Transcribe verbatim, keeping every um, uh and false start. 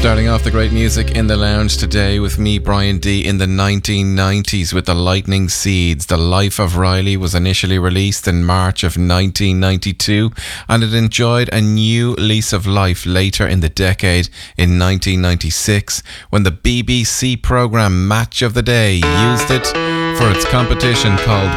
Starting off the great music in the lounge today with me, Brian D, in the nineteen nineties with the Lightning Seeds. The Life of Riley was initially released in March of nineteen ninety-two, and it enjoyed a new lease of life later in the decade in nineteen ninety-six when the B B C programme Match of the Day used it for its competition called